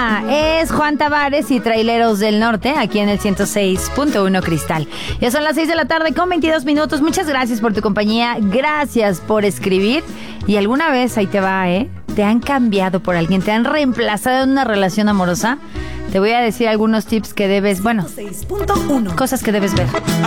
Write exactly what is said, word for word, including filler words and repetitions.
Hola, es Juan Tavares y Traileros del Norte, aquí en el ciento seis punto uno Cristal. Ya son las seis de la tarde con veintidós minutos. Muchas gracias por tu compañía, gracias por escribir. Y alguna vez, ahí te va, ¿eh? ¿Te han cambiado por alguien? ¿Te han reemplazado en una relación amorosa? Te voy a decir algunos tips que debes, bueno, cosas que debes ver.